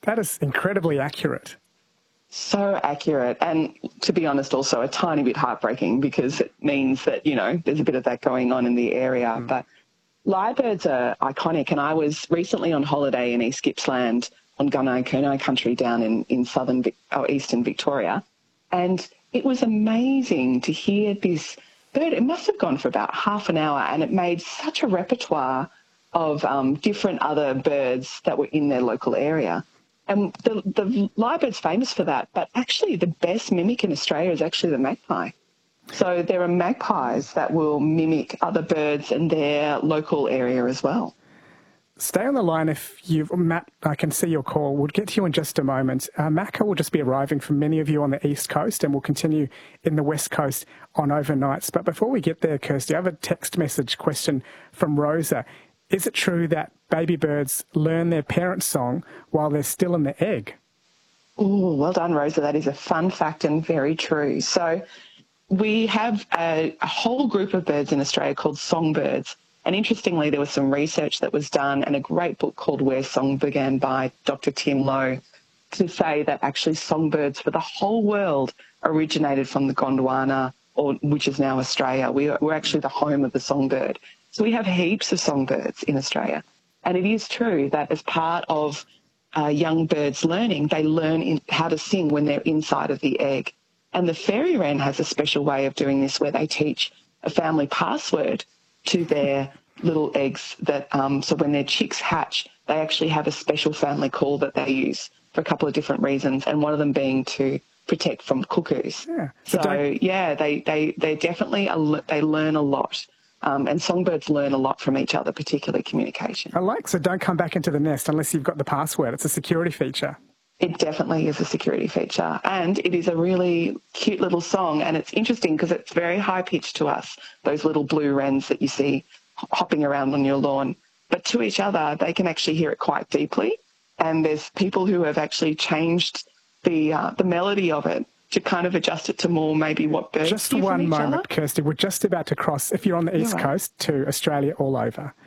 That is incredibly accurate. So accurate. And to be honest, also a tiny bit heartbreaking because it means that, you know, there's a bit of that going on in the area. But lyrebirds are iconic. And I was recently on holiday in East Gippsland on Gunai Kurnai country down in southern or eastern Victoria. And it was amazing to hear this bird. It must have gone for about half an hour, and it made such a repertoire of different other birds that were in their local area. And the lyrebird's famous for that, but actually the best mimic in Australia is actually the magpie. So there are magpies that will mimic other birds in their local area as well. Stay on the line Matt, I can see your call. We'll get to you in just a moment. Macca will just be arriving for many of you on the East Coast, and we'll continue in the West Coast on overnights. But before we get there, Kirsty, I have a text message question from Rosa. Is it true that baby birds learn their parents' song while they're still in the egg? Oh, well done, Rosa. That is a fun fact and very true. So we have a whole group of birds in Australia called songbirds. And interestingly, there was some research that was done and a great book called Where Song Began by Dr. Tim Lowe to say that actually songbirds for the whole world originated from the Gondwana, which is now Australia. We're actually the home of the songbird. So we have heaps of songbirds in Australia. And it is true that as part of young birds learning, they learn how to sing when they're inside of the egg. And the fairy wren has a special way of doing this where they teach a family password to their little eggs that so when their chicks hatch, they actually have a special family call that they use for a couple of different reasons, and one of them being to protect from cuckoos. Yeah. They definitely they learn a lot. And songbirds learn a lot from each other, particularly communication. So don't come back into the nest unless you've got the password. It's a security feature. It definitely is a security feature, and it is a really cute little song, and it's interesting because it's very high-pitched to us, those little blue wrens that you see hopping around on your lawn. But to each other, they can actually hear it quite deeply, and there's people who have actually changed the melody of it to kind of adjust it to more maybe what birds Just hear one from each moment, other. Kirsty. We're just about to cross, if you're on the East Coast, to Australia all over.